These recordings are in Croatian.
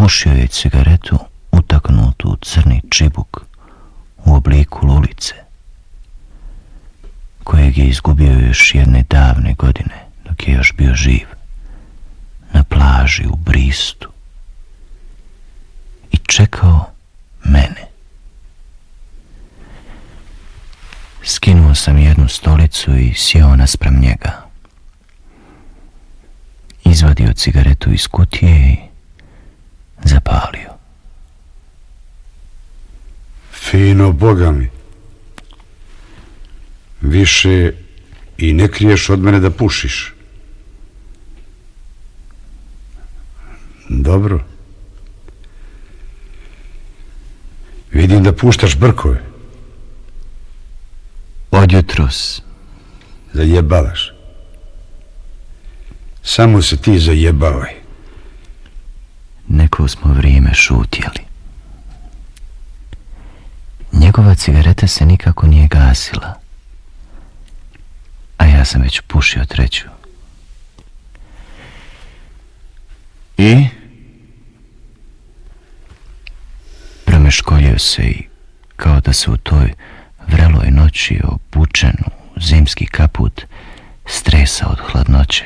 pušio je cigaretu utaknutu u crni čibuk u obliku lulice, kojeg je izgubio još jedne davne godine dok je još bio živ, na plaži u Bristu, i čekao mene. Skinuo sam jednu stolicu i sjeo naspram njega. Izvadio cigaretu iz kutije i zapalio. Fino, Boga mi. Više i ne kriješ od mene da pušiš. Dobro. Vidim da puštaš brkove. Od jutros. Zajebavaš. Samo se ti zajebavaj. Neko smo vrijeme šutjeli. Njegova cigareta se nikako nije gasila, a ja sam već pušio treću. I promeškoljio se i kao da se u toj vreloj noći obučen u zimski kaput stresa od hladnoće.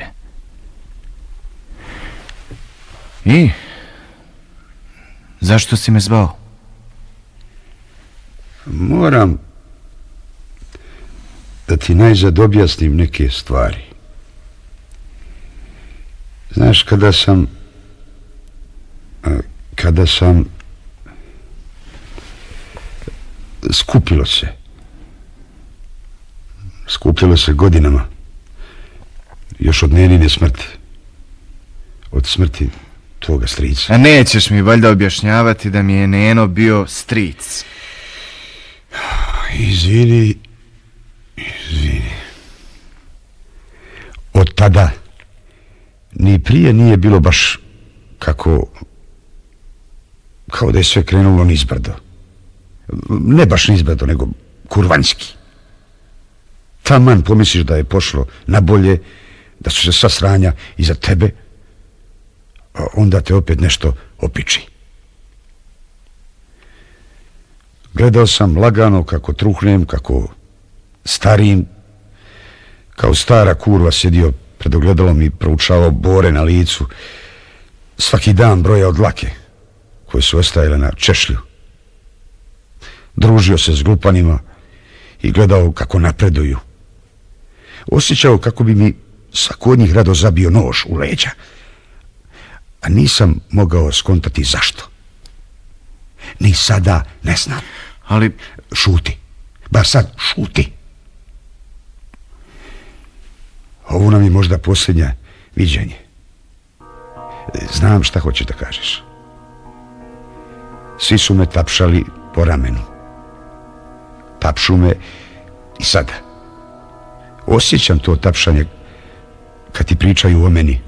I zašto si me zvao? Moram da ti najzad objasnim neke stvari. Znaš, kada sam skupilo se godinama, još od Nenine smrti, od smrti tvoga strica. A nećeš mi valjda objašnjavati da mi je Neno bio stric? Izvini. Od tada ni prije nije bilo baš kao da je sve krenulo nizbrdo. Ne baš nizbrdo, nego kurvanjski. Taman pomisliš da je pošlo na bolje, da su se sva sranja iza tebe, a onda te opet nešto opiči. Gledao sam lagano kako truhnem, kako starim, kao stara kurva sjedio pred ogledalom i proučavao bore na licu. Svaki dan brojao dlake koje su ostajale na češlju. Družio se s glupanima i gledao kako napreduju. Osjećao kako bi mi svako od njih rado zabio nož u leđa, a nisam mogao skontati zašto. Ni sada ne znam. Ali šuti, bar sad šuti. Ovo nam je možda posljednja viđenje. Znam šta hoćeš da kažeš. Svi su me tapšali po ramenu. Tapšu me i sada. Osjećam to tapšanje kad ti pričaju o meni.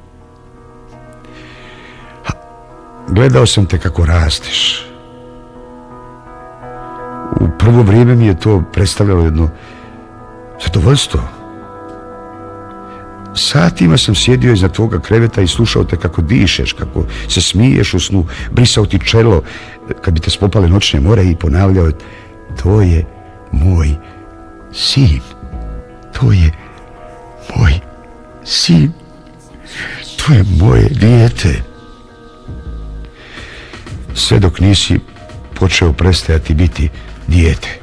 Gledao sam te kako rasteš. U prvo vrijeme mi je to predstavljalo jedno zadovoljstvo. Satima sam sjedio iznad tvoga kreveta i slušao te kako dišeš, kako se smiješ u snu, brisao ti čelo kad bi te spopale noćne more i ponavljao: to je moj sin, to je moj sin, to je moje dijete. Sve dok nisi počeo prestajati biti dijete.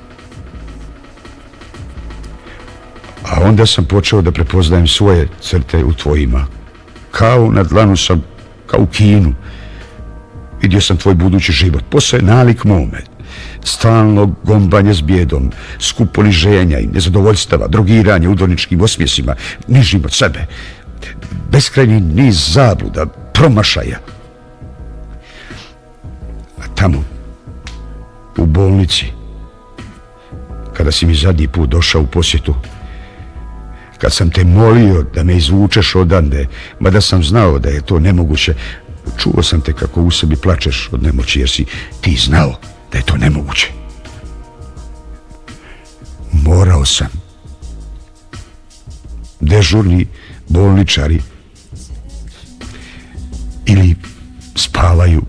A onda sam počeo da prepoznajem svoje crte u tvojima. Kao na dlanu sam, kao u kinu. Vidio sam tvoj budući život. Posle je nalik mome. Stalno gombanje s bijedom, skup poniženja i nezadovoljstava, drogiranje udorničkim osmjesima, nižim od sebe. Beskrajni niz zabluda, promašaja. A tamo, u bolnici, kada si mi zadnji put došao u posjetu, kad sam te molio da me izvučeš odande, mada sam znao da je to nemoguće, čuo sam te kako u sebi plačeš od nemoći, jer si ti znao da je to nemoguće. Morao sam. Dežurni bolničari ili spavaju